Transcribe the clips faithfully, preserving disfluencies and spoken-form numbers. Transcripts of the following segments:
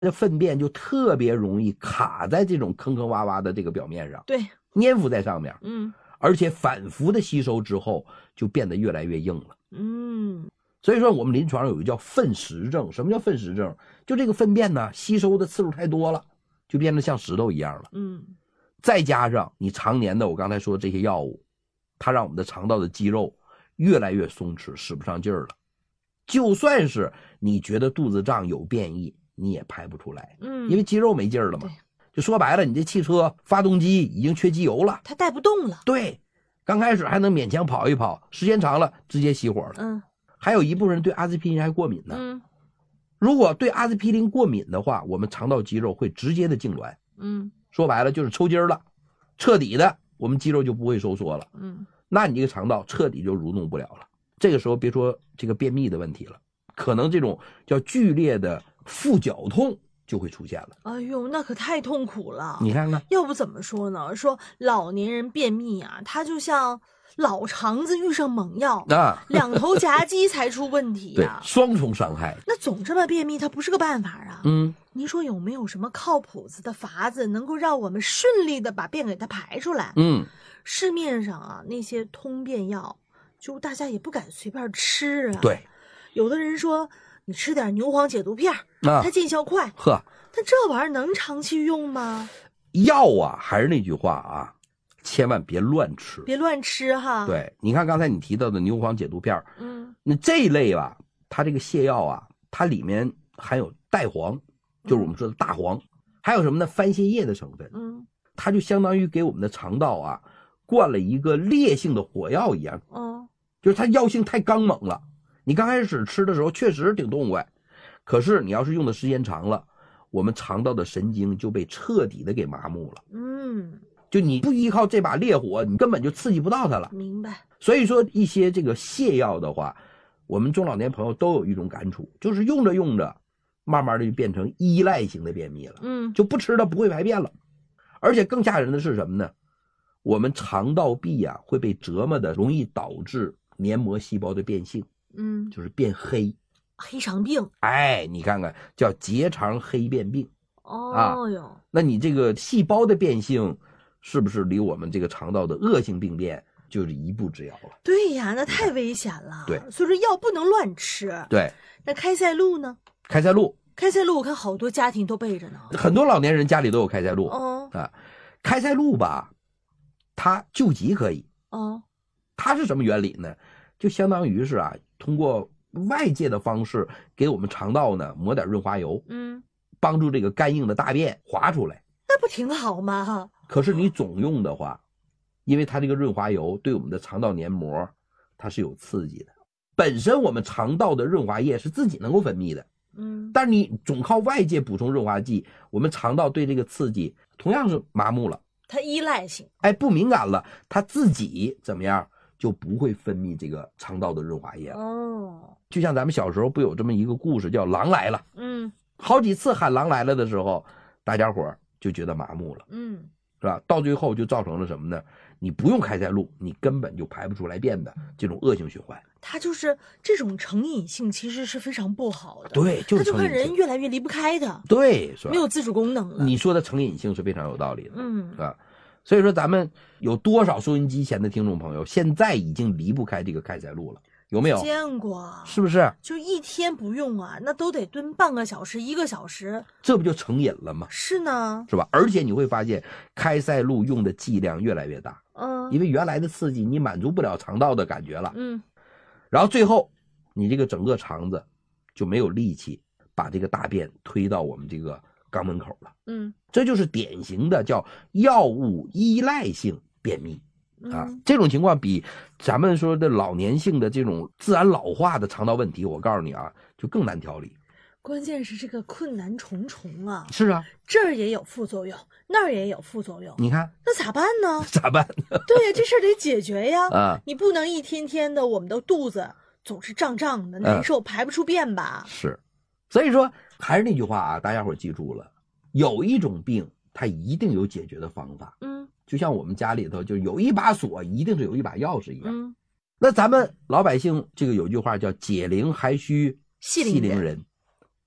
这粪便就特别容易卡在这种坑坑洼洼的这个表面上， 对， 粘附在上面， 嗯， 而且反复的吸收之后就变得越来越硬了， 嗯， 所以说我们临床上有一个叫粪石症。什么叫粪石症？就这个粪便呢吸收的次数太多了，就变得像石头一样了， 嗯， 再加上你常年的我刚才说的这些药物，它让我们的肠道的肌肉越来越松弛，使不上劲儿了，就算是你觉得肚子胀有便意，你也排不出来， 嗯， 因为肌肉没劲儿了嘛。就说白了，你这汽车发动机已经缺机油了， 它带不动了。 对，刚开始还能勉强跑一跑，时间长了直接熄火了。 嗯， 还有一部分人对阿司匹林还过敏呢。 嗯， 如果对阿司匹林过敏的话，我们肠道肌肉会直接的痉挛。 嗯， 说白了就是抽筋了，彻底的我们肌肉就不会收缩了。 嗯， 那你这个肠道彻底就蠕动不了了。这个时候别说这个便秘的问题了，可能这种叫剧烈的腹绞痛就会出现了。 哎呦，那可太痛苦了。 你看看， 要不怎么说呢？说老年人便秘啊，他就像老肠子遇上猛药啊， 两头夹击才出问题对， 啊， 双重伤害。 那总这么便秘，它不是个办法啊。 嗯， 您说有没有什么靠谱子的法子，能够让我们顺利的把便给它排出来？ 嗯， 市面上啊那些通便药，就大家也不敢随便吃啊。 对， 有的人说你吃点牛黄解毒片， 啊， 它见效快。 呵， 但这玩意儿能长期用吗？ 药啊，还是那句话啊，千万别乱吃， 别乱吃哈。 对，你看刚才你提到的牛黄解毒片， 嗯， 那这一类吧，它这个泻药啊，它里面含有代黄，就是我们说的大黄，嗯、还有什么呢？番泻叶的成分。 嗯， 它就相当于给我们的肠道啊灌了一个烈性的火药一样。 嗯， 就是它药性太刚猛了。你刚开始吃的时候确实挺痛快，可是你要是用的时间长了，我们肠道的神经就被彻底的给麻木了。 嗯， 就你不依靠这把烈火，你根本就刺激不到它了。 明白。 所以说一些这个泻药的话，我们中老年朋友都有一种感触，就是用着用着，慢慢的就变成依赖型的便秘了。 嗯， 就不吃了不会排便了。而且更吓人的是什么呢？我们肠道壁啊会被折磨的，容易导致黏膜细胞的变性。 嗯， 就是变黑， 黑肠病。 哎，你看看叫结肠黑变病。 哦哟、啊， 那你这个细胞的变性，是不是离我们这个肠道的恶性病变就是一步之遥了？ 对呀，那太危险了。 对， 所以说药不能乱吃。 对， 那开塞露呢？ 开塞露， 开塞露我看好多家庭都备着呢， 很多老年人家里都有开塞露。 哦啊，开塞露吧，它救急可以。 哦， 它是什么原理呢？就相当于是啊，通过外界的方式给我们肠道呢抹点润滑油， 嗯， 帮助这个干硬的大便滑出来。 那不挺好吗？ 可是你总用的话，因为它这个润滑油对我们的肠道黏膜它是有刺激的，本身我们肠道的润滑液是自己能够分泌的， 嗯， 但是你总靠外界补充润滑剂，我们肠道对这个刺激同样是麻木了， 它依赖性， 哎，不敏感了，它自己怎么样就不会分泌这个肠道的润滑液了。 哦， 就像咱们小时候不有这么一个故事叫狼来了， 嗯， 好几次喊狼来了的时候，大家伙就觉得麻木了， 嗯， 是吧？到最后就造成了什么呢？你不用开塞露，你根本就排不出来便的这种恶性循环。 它就是这种成瘾性，其实是非常不好的。 对，就是它就和人越来越离不开的。 对，是吧？ 没有自主功能了。 你说的成瘾性是非常有道理的， 嗯， 是吧？所以说咱们有多少收音机前的听众朋友，现在已经离不开这个开塞露了，有没有？ 见过， 是不是？ 就一天不用啊，那都得蹲半个小时、一个小时， 这不就成瘾了吗？ 是呢， 是吧？而且你会发现，开塞露用的剂量越来越大， 嗯， 因为原来的刺激你满足不了肠道的感觉了， 嗯， 然后最后你这个整个肠子就没有力气把这个大便推到我们这个肛门口了， 嗯， 这就是典型的叫药物依赖性便秘啊。 嗯， 这种情况比咱们说的老年性的这种自然老化的肠道问题，我告诉你啊，就更难调理。 关键是这个困难重重啊。 是啊， 这儿也有副作用，那儿也有副作用， 你看那咋办呢？ 咋办？ 对呀，这事儿得解决呀。 啊， 你不能一天天的我们的肚子总是胀胀的难受，嗯、排不出便吧？ 是，所以说还是那句话啊，大家伙记住了，有一种病它一定有解决的方法。 嗯， 就像我们家里头就有一把锁，一定是有一把钥匙一样。 嗯， 那咱们老百姓这个有句话叫解铃还须系铃人，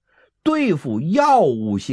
对付药物性